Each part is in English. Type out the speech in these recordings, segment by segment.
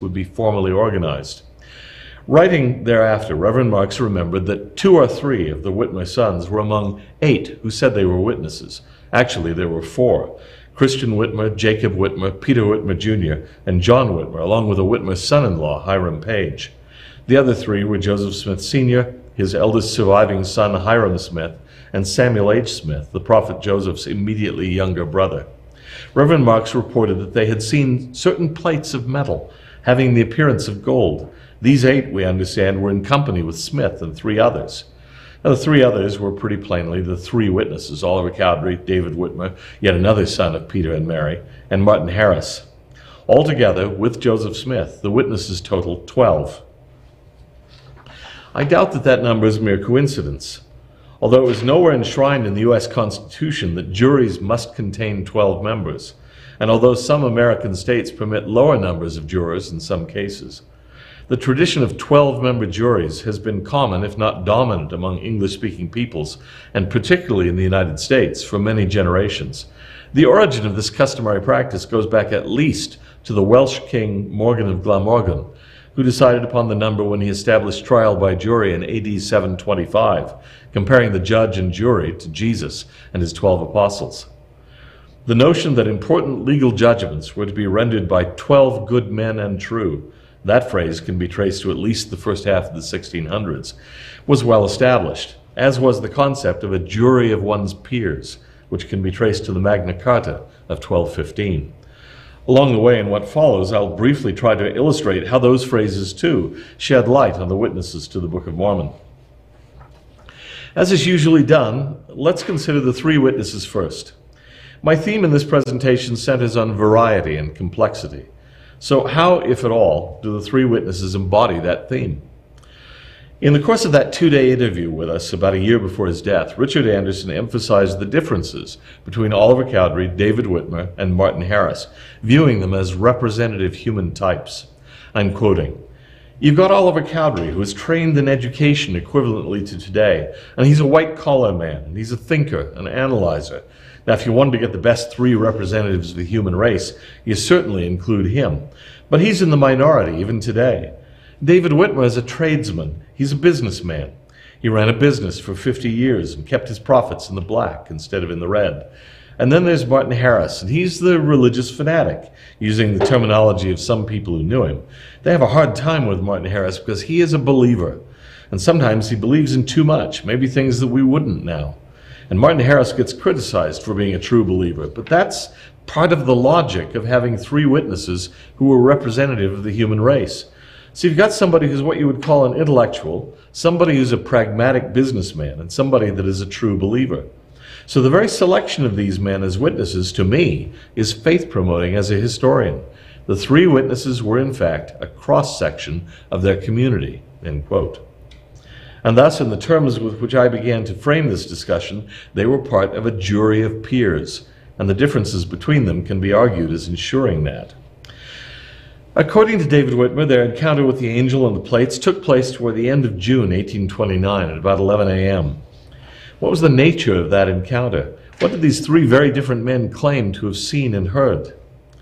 would be formally organized. Writing thereafter, Reverend Marks remembered that 2 or 3 of the Whitmer sons were among 8 who said they were witnesses. Actually, there were 4. Christian Whitmer, Jacob Whitmer, Peter Whitmer Jr., and John Whitmer, along with a Whitmer son-in-law, Hiram Page. The other 3 were Joseph Smith Sr., his eldest surviving son, Hiram Smith, and Samuel H. Smith, the prophet Joseph's immediately younger brother. Reverend Marks reported that they had seen certain plates of metal having the appearance of gold. These 8, we understand, were in company with Smith and 3 others. Now, the 3 others were pretty plainly the 3 witnesses: Oliver Cowdery, David Whitmer, yet another son of Peter and Mary, and Martin Harris. Altogether, with Joseph Smith, the witnesses totaled 12. I doubt that that number is mere coincidence. Although it was nowhere enshrined in the U.S. Constitution that juries must contain 12 members, and although some American states permit lower numbers of jurors in some cases, the tradition of 12-member juries has been common, if not dominant, among English-speaking peoples, and particularly in the United States, for many generations. The origin of this customary practice goes back at least to the Welsh king Morgan of Glamorgan, who decided upon the number when he established trial by jury in AD 725, comparing the judge and jury to Jesus and his 12 apostles. The notion that important legal judgments were to be rendered by 12 good men and true, that phrase can be traced to at least the first half of the 1600s, was well established, as was the concept of a jury of one's peers, which can be traced to the Magna Carta of 1215. Along the way, in what follows, I'll briefly try to illustrate how those phrases, too, shed light on the witnesses to the Book of Mormon. As is usually done, let's consider the 3 witnesses first. My theme in this presentation centers on variety and complexity. So how, if at all, do the 3 witnesses embody that theme? In the course of that 2-day interview with us about a year before his death, Richard Anderson emphasized the differences between Oliver Cowdery, David Whitmer, and Martin Harris, viewing them as representative human types. I'm quoting, "You've got Oliver Cowdery, who is trained in education equivalently to today, and he's a white-collar man, and he's a thinker, an analyzer. Now, if you wanted to get the best 3 representatives of the human race, you certainly include him. But he's in the minority even today. David Whitmer is a tradesman. He's a businessman. He ran a business for 50 years and kept his profits in the black instead of in the red. And then there's Martin Harris, and he's the religious fanatic, using the terminology of some people who knew him. They have a hard time with Martin Harris because he is a believer, and sometimes he believes in too much, maybe things that we wouldn't now. And Martin Harris gets criticized for being a true believer, but that's part of the logic of having 3 witnesses who are representative of the human race. So you've got somebody who's what you would call an intellectual, somebody who's a pragmatic businessman, and somebody that is a true believer. So the very selection of these men as witnesses, to me, is faith-promoting as a historian. The 3 witnesses were, in fact, a cross-section of their community," end quote. And thus, in the terms with which I began to frame this discussion, they were part of a jury of peers, and the differences between them can be argued as ensuring that. According to David Whitmer, their encounter with the angel and the plates took place toward the end of June 1829 at about 11 a.m. What was the nature of that encounter? What did these 3 very different men claim to have seen and heard?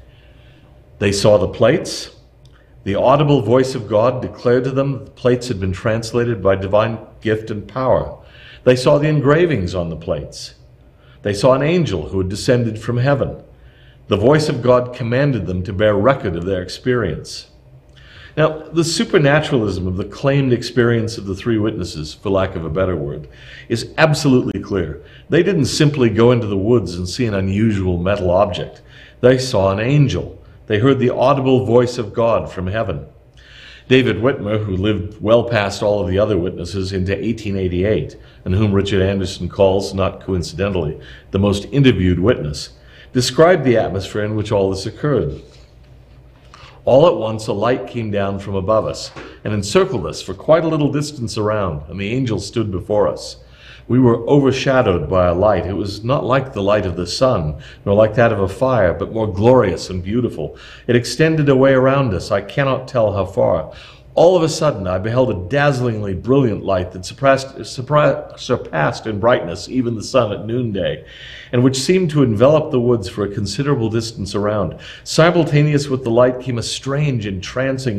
They saw the plates. The audible voice of God declared to them that the plates had been translated by divine gift and power. They saw the engravings on the plates. They saw an angel who had descended from heaven. The voice of God commanded them to bear record of their experience. Now, the supernaturalism of the claimed experience of the 3 witnesses, for lack of a better word, is absolutely clear. They didn't simply go into the woods and see an unusual metal object. They saw an angel. They heard the audible voice of God from heaven. David Whitmer, who lived well past all of the other witnesses into 1888, and whom Richard Anderson calls, not coincidentally, the most interviewed witness, described the atmosphere in which all this occurred. All at once, a light came down from above us and encircled us for quite a little distance around, and the angel stood before us. We were overshadowed by a light. It was not like the light of the sun, nor like that of a fire, but more glorious and beautiful. It extended away around us. I cannot tell how far. All of a sudden, I beheld a dazzlingly brilliant light that surpassed in brightness even the sun at noonday, and which seemed to envelop the woods for a considerable distance around. Simultaneous with the light came a strange, entrancing